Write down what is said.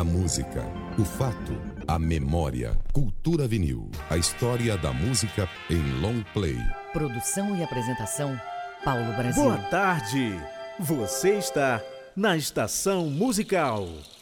A música, o fato, a memória. Cultura Vinil. A história da música em long play. Produção e apresentação, Paulo Brasil. Boa tarde. Você está na Estação Musical.